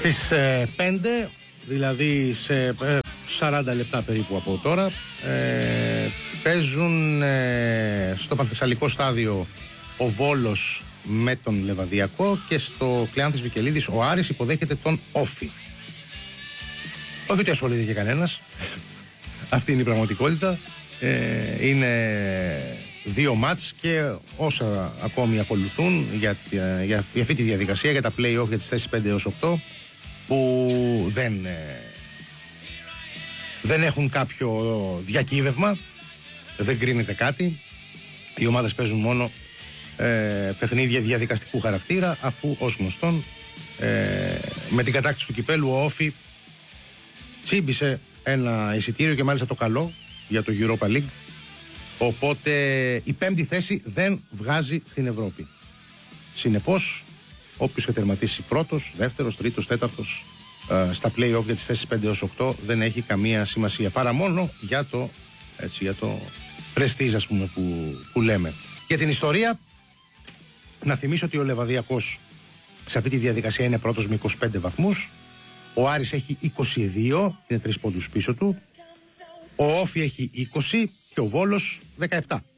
Στις 5, δηλαδή σε 40 λεπτά περίπου από τώρα, παίζουν στο Πανθεσσαλικό στάδιο ο Βόλος με τον Λεβαδιακό και στο Κλεάνθης Βικελίδης ο Άρης υποδέχεται τον Όφη. Όχι ότι ασχολείται και κανένας. Αυτή είναι η πραγματικότητα. Είναι δύο μάτς και όσα ακόμη ακολουθούν για αυτή τη διαδικασία, για τα play-off, για τις θέσεις 5 έως 8, που δεν έχουν κάποιο διακύβευμα, δεν κρίνεται κάτι. Οι ομάδες παίζουν μόνο παιχνίδια διαδικαστικού χαρακτήρα, αφού ως γνωστόν με την κατάκτηση του κυπέλου ο Όφη τσίμπησε ένα εισιτήριο και μάλιστα το καλό για το Europa League, οπότε η 5η θέση δεν βγάζει στην Ευρώπη. Συνεπώς όποιος και τερματίσει πρώτος, δεύτερος, τρίτος, τέταρτος στα play-off για τις θέσεις 5 έως 8 δεν έχει καμία σημασία, παρά μόνο για το πρεστίζ, ας πούμε, που λέμε. Για την ιστορία, να θυμίσω ότι ο Λεβαδιακός σε αυτή τη διαδικασία είναι πρώτος με 25 βαθμούς, ο Άρης έχει 22, είναι 3 πόντους πίσω του, ο Όφη έχει 20 και ο Βόλος 17.